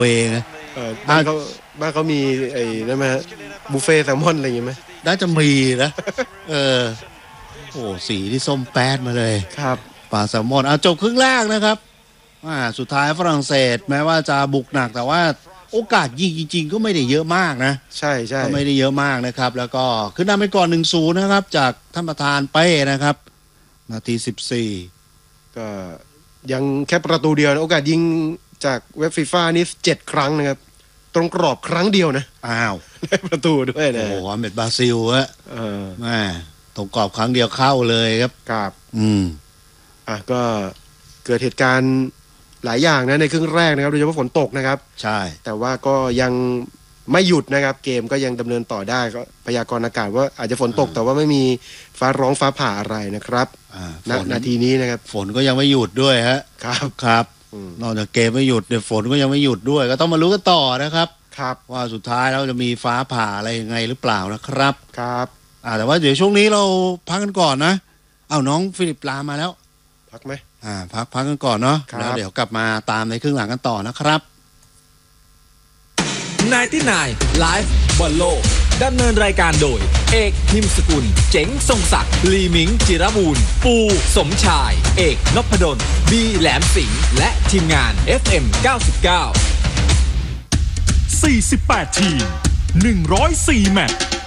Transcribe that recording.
เองนะบ้านเขามีไอ้นั่นไหมฮะบุฟเฟ่แซลมอนอะไรอย่างงี้ไหมน่าจะมีนะโอ้สีที่ส้มแป๊ดมาเลยครับปลาแซลมอนจบครึ่งแรกนะครับสุดท้ายฝรั่งเศสแม้ว่าจะบุกหนักแต่ว่าโอกาสยิงจริงๆก็ไม่ได้เยอะมากนะใช่ก็ไม่ได้เยอะมากนะครับแล้วก็ขึ้นนำไปก่อน 1-0 นะครับจากท่านประธานเป้นะครับนาที14 ก็ยังแค่ประตูเดียวนะโอกาสยิงจากเว็บฟีฟ่านี่7ครั้งนะครับตรงกรอบครั้งเดียวนะได้ประตูด้วยนะโอ้โหเม็ดบราซิลฮะตรงกรอบครั้งเดียวเข้าเลยครับครับก็เกิดเหตุการณ์หลายอย่างนะในครึ่งแรกนะครับโดยเฉพาะฝนตกนะครับใช่แต่ว่าก็ยังไม่หยุดนะครับเกมก็ยังดำเนินต่อได้ก็พยากรณ์อากาศว่าอาจจะฝนตกแต่ว่าไม่มีฟ้าร้องฟ้าผ่าอะไรนะครับนาทีนี้นะครับฝนก็ยังไม่หยุดด้วยฮะครับนอกจากเกมไม่หยุดเดี๋ยวฝนก็ยังไม่หยุดด้วยก็ต้องมาลุ้นกันต่อนะครับว่าสุดท้ายแล้วจะมีฟ้าผ่าอะไรยังไงหรือเปล่านะครับครับแต่ว่าเดี๋ยวช่วงนี้เราพักกันก่อนนะน้องฟิลิปลามาแล้วพักไหมพักกันก่อนเนาะแล้วเดี๋ยวกลับมาตามในครึ่งหลังกันต่อนะครับ 99 Live บอลโลกดำเนินรายการโดยเอกหิมสกุลเจ๋งทรงศักดิ์ลีมิงจิรบูรณ์ปูสมชายเอกนพดลบีแหลมสิงห์และทีมงาน FM 99 48 ทีม 104 แมตช์